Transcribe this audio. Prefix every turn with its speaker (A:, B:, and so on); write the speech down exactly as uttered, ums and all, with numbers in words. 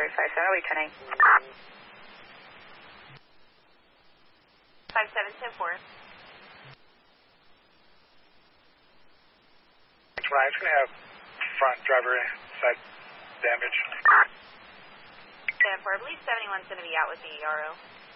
A: five seven, returning.
B: five seven ten four.
C: Ryan's going to have front driver side damage.
B: ten four, I believe seventy-one's going to be out with the E R O.